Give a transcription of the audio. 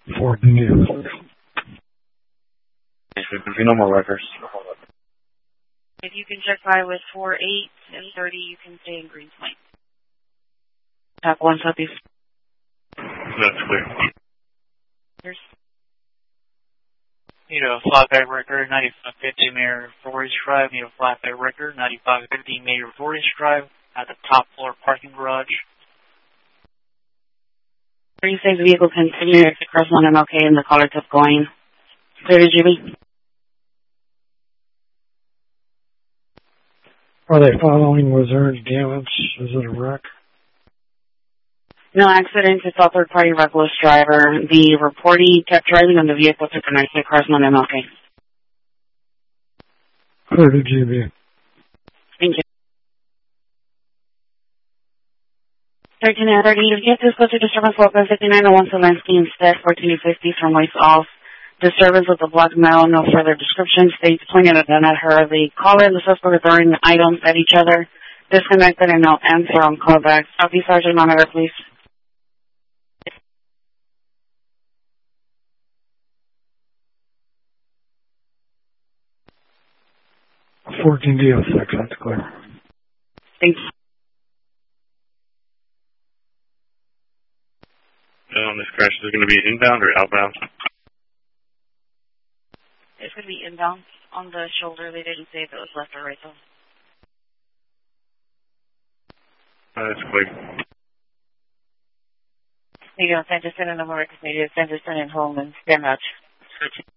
Fort News. No more records. If you can check by with 4-8 and 30, you can stay in Greens Point. Tap 1 Southeast. That's clear. There's Need a flatbed record, 9550 Mayor Forest Drive. Need a flatbed record, 9550 Mayor Forest Drive at the top floor parking garage. 36 vehicle continued across on MLK and the caller kept going. Clear to GB. Are they following? Was there any damage? Is it a wreck? No accident, it's all third-party reckless driver. The reportee kept driving and the vehicle took a nice hit across on MLK. Clear to GB. Thank you. 1330, you get this closer disturbance welcome 5901 Zelensky instead 1450 from waist off. Disturbance with a black male, no further description. States pointed a gun at her. The caller and the suspect were throwing items at each other. Disconnected and no answer on callback. Copy, Sergeant, monitor, please. 14D06, that's clear. Thanks. This crash is going to be inbound or outbound? It's going to be inbound on the shoulder. They didn't say if it was left or right, though. That's clear. There you go. Sanderson and American Media. Sanderson and Holman. Stand out.